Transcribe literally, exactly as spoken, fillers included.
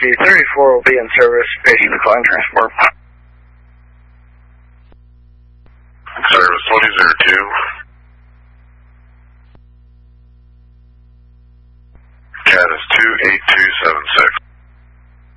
Whiskey thirty-four will be in service. Patient decline transport. Service twenty oh two. C A T is two eight two seven six.